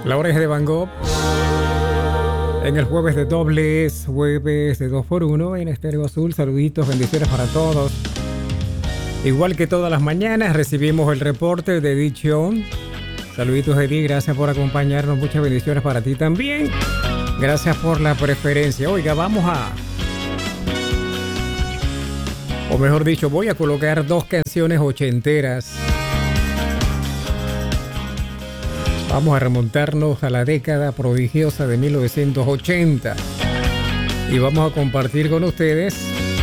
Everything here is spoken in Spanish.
La Oreja de Van Gogh. En el jueves de dobles, jueves de 2x1 en Estéreo Azul. Saluditos, bendiciones para todos. Igual que todas las mañanas, recibimos el reporte de Edición. Saluditos, Eddie, gracias por acompañarnos. Muchas bendiciones para ti también. Gracias por la preferencia. Oiga, o mejor dicho, voy a colocar dos canciones ochenteras. Vamos a remontarnos a la década prodigiosa de 1980 y vamos a compartir con ustedes